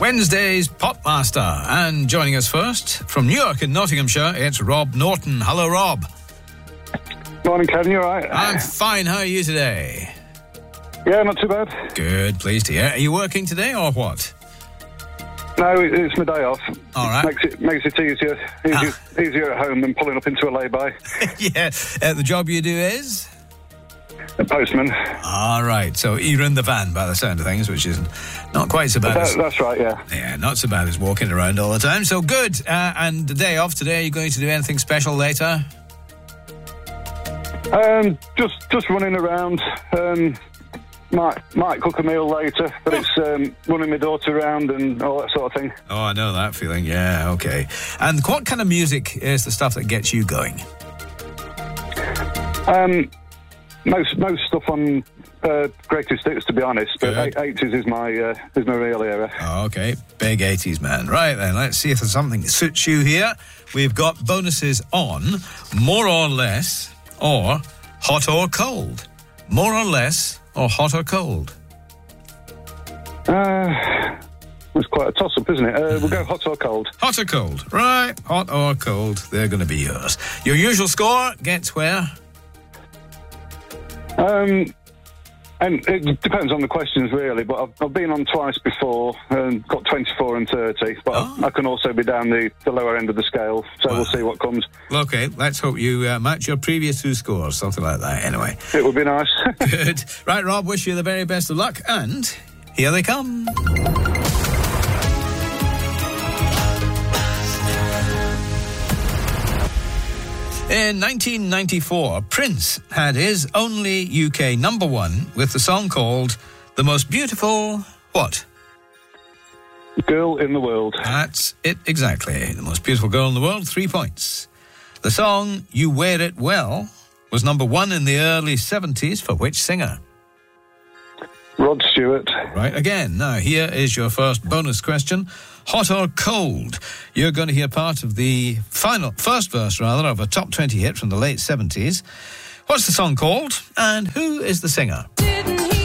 Wednesday's Popmaster. And joining us first, from New York in Nottinghamshire, it's Rob Norton. Hello, Rob. Morning, Kevin. You all right? I'm fine. How are you today? Yeah, not too bad. Good. Pleased to hear. Are you working today or what? No, it's my day off. All right. Makes it easier at home than pulling up into a lay-by. Yeah. The job you do is? A postman. All right. So you're in the van by the sound of things, which is not quite so bad. That's right, yeah. Yeah, not so bad as walking around all the time. So good. And the day off today, are you going to do anything special later? Just running around. Might cook a meal later, but it's running my daughter around and all that sort of thing. Oh, I know that feeling. Yeah, okay. And what kind of music is the stuff that gets you going? Most stuff on greatest hits, to be honest. But 80s is my real era. Oh, okay, big 80s man. Right then, let's see if there's something that suits you here. We've got bonuses on more or less or hot or cold. More or less or hot or cold. It's quite a toss-up, isn't it? We'll go hot or cold. Hot or cold. Right, hot or cold. They're going to be yours. Your usual score gets where? And it depends on the questions, really, but I've been on twice before and got 24 and 30, but I can also be down the lower end of the scale, so we'll see what comes. Okay, let's hope you match your previous two scores, something like that, anyway. It would be nice. Good. Right, Rob, wish you the very best of luck, and here they come. In 1994, Prince had his only UK number one with the song called The Most Beautiful... what? Girl in the World. That's it, exactly. The Most Beautiful Girl in the World, 3 points. The song You Wear It Well was number one in the early 70s for which singer? Rod Stewart. Right, again. Now, here is your first bonus question. Hot or cold? You're going to hear part of the first verse of a top 20 hit from the late 70s. What's the song called? And who is the singer?